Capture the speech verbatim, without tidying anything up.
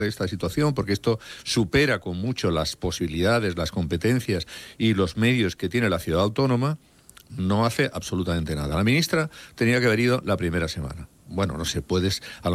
esta situación, porque esto supera con mucho las posibilidades, las competencias y los medios que tiene la ciudad autónoma, no hace absolutamente nada. La ministra tenía que haber ido la primera semana. Bueno, no sé, puedes... A